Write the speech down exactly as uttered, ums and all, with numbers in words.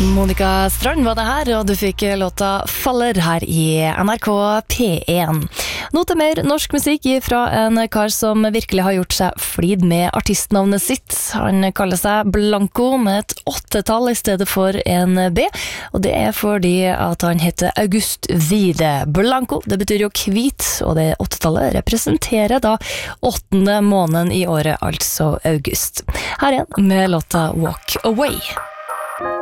Monica Strand var det her, og du fikk låta Faller her i N R K P én. Nå til mer norsk musikk fra en kar som virkelig har gjort seg flid med artistnavnet sitt. Han kaller seg Blanco med et åttetall i stedet for en B, og det er fordi at han heter August Wide. Blanco, det betyr jo hvit, og det åttetallet representerer da åttende måneden i året, altså august. Her igjen med låta Walk Away.